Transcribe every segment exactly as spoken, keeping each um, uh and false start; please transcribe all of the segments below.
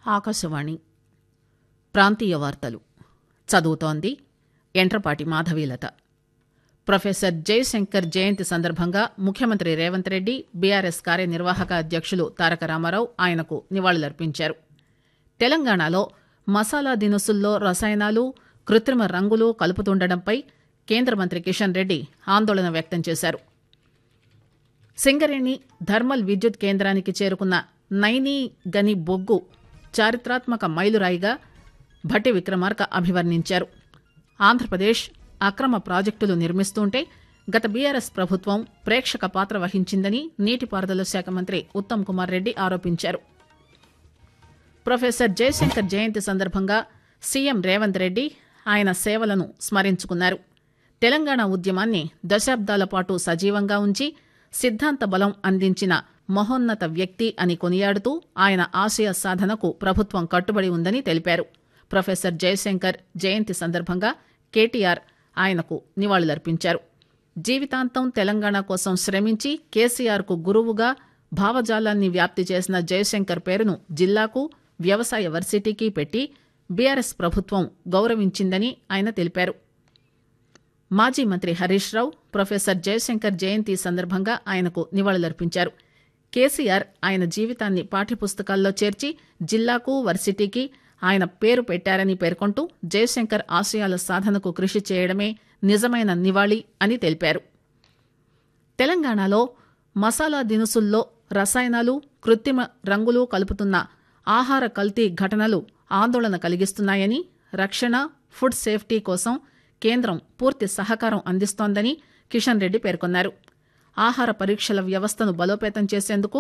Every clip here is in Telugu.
ఆకాశవాణి ప్రాంతీయ వార్తలు చదువుతోంది ఎంట్రపాటి మాధవీలత. ప్రొఫెసర్ జయశంకర్ జయంతి సందర్భంగా ముఖ్యమంత్రి రేవంత్ రెడ్డి, బీఆర్ఎస్ కార్యనిర్వాహక అధ్యక్షులు తారక రామారావు ఆయనకు నివాళులర్పించారు. తెలంగాణలో మసాలా దినుసుల్లో రసాయనాలు, కృత్రిమ రంగులు కలుపుతుండటంపై కేంద్ర మంత్రి కిషన్ రెడ్డి ఆందోళన వ్యక్తం చేశారు. సింగరేణి థర్మల్ విద్యుత్ కేంద్రానికి చేరుకున్న నైనీ గని బొగ్గు చారిత్రాత్మక మైలురాయిగా భట్టి విక్రమార్క అభివర్ణించారు. ఆంధ్రప్రదేశ్ అక్రమ ప్రాజెక్టులు నిర్మిస్తుంటే గత బీఆర్ఎస్ ప్రభుత్వం ప్రేక్షక పాత్ర వహించిందని నీటిపారుదల శాఖ మంత్రి ఉత్తమ్ కుమార్ రెడ్డి ఆరోపించారు. ప్రొఫెసర్ జయశంకర్ జయంతి సందర్భంగా సీఎం రేవంత్ రెడ్డి ఆయన సేవలను స్మరించుకున్నారు. తెలంగాణ ఉద్యమాన్ని దశాబ్దాల పాటు సజీవంగా ఉంచి సిద్ధాంత బలం అందించిన మహోన్నత వ్యక్తి అని కొనియాడుతూ ఆయన ఆశయ సాధనకు ప్రభుత్వం కట్టుబడి ఉందని తెలిపారు. ప్రొఫెసర్ జయశంకర్ జయంతి సందర్భంగా కేటీఆర్ ఆయనకు నివాళులర్పించారు. జీవితాంతం తెలంగాణ కోసం శ్రమించి కేసీఆర్కు గురువుగా భావజాలాన్ని వ్యాప్తి చేసిన జయశంకర్ పేరును జిల్లాకు, వ్యవసాయ వర్సిటీకి పెట్టి బీఆర్ఎస్ ప్రభుత్వం గౌరవించిందని ఆయన తెలిపారు. మాజీ మంత్రి హరీష్ రావు ప్రొఫెసర్ జయశంకర్ జయంతి సందర్భంగా ఆయనకు నివాళులర్పించారు. కేసీఆర్ ఆయన జీవితాన్ని పాఠ్యపుస్తకాల్లో చేర్చి జిల్లాకు, వర్సిటీకి ఆయన పేరు పెట్టారని పేర్కొంటూ జయశంకర్ ఆశయాల సాధనకు కృషి చేయడమే నిజమైన నివాళి అని తెలిపారు. తెలంగాణలో మసాలా దినుసుల్లో రసాయనాలు, కృత్రిమ రంగులు కలుపుతున్న ఆహార కల్తీ ఘటనలు ఆందోళన కలిగిస్తున్నాయని, రక్షణ, ఫుడ్ సేఫ్టీ కోసం కేంద్రం పూర్తి సహకారం అందిస్తోందని కిషన్ రెడ్డి పేర్కొన్నారు. ఆహార పరీక్షల వ్యవస్థను బలోపేతం చేసేందుకు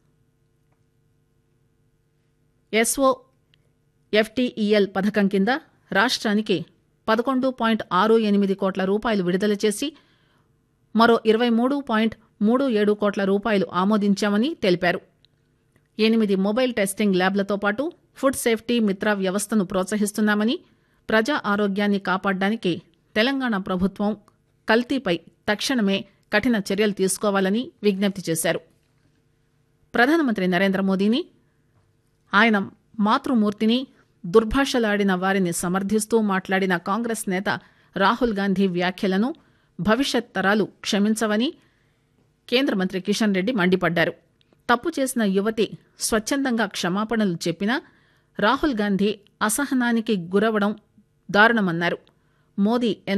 ఎస్ఓ ఎఫ్టీఈఎల్ పథకం కింద రాష్ట్రానికి పదకొండు పాయింట్ ఆరు ఎనిమిది కోట్ల రూపాయలు విడుదల చేసి మరో ఇరవై మూడు పాయింట్ మూడు ఏడు కోట్ల రూపాయలు ఆమోదించామని తెలిపారు. ఎనిమిది మొబైల్ టెస్టింగ్ ల్యాబ్లతో పాటు ఫుడ్ సేఫ్టీ మిత్ర వ్యవస్థను ప్రోత్సహిస్తున్నామని, ప్రజా ఆరోగ్యాన్ని కాపాడడానికి తెలంగాణ ప్రభుత్వం కల్తీపై తక్షణమే కఠిన చర్యలు తీసుకోవాలని విజ్ఞప్తి చేశారు. ప్రధానమంత్రి నరేంద్ర మోదీని, ఆయన మాతృమూర్తిని దుర్భాషలాడిన వారిని సమర్థిస్తూ మాట్లాడిన కాంగ్రెస్ నేత రాహుల్ గాంధీ వ్యాఖ్యలను భవిష్యత్ తరాలు క్షమించవని కేంద్ర మంత్రి కిషన్ రెడ్డి మండిపడ్డారు. తప్పు చేసిన యువతి స్వచ్ఛందంగా క్షమాపణలు చెప్పినా రాహుల్ గాంధీ అసహనానికి గురవడం దారుణమన్నారు. మోదీ